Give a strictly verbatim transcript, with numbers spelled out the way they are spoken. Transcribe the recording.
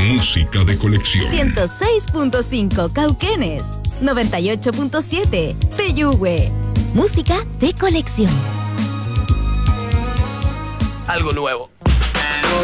Música de colección. ciento seis punto cinco Cauquenes. noventa y ocho punto siete Peyúgue. Música de colección. Algo nuevo.